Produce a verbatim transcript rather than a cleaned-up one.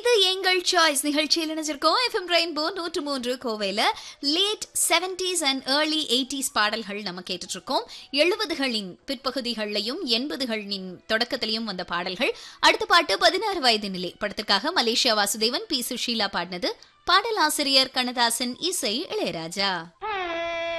இது எங்கள் சாய்ஸ் நிகழ்ச்சியில் இணைஞ்சிருக்கோம். எஃப்எம் ரெயின்போ நூற்று மூன்று கோவையில late seventies and early eighties பாடல்கள் நம்ம கேட்டுட்டு இருக்கோம். எழுபதுகளின் பிற்பகுதிகளையும் எண்பதுகளின் தொடக்கத்திலையும் வந்த பாடல்கள். அடுத்த பாட்டு பதினாறு வயது நிலை படத்துக்காக மலேசியா வாசுதேவன், பி சுஷீலா பாடினது. பாடலாசிரியர் கண்ணதாசன், இசை இளையராஜா.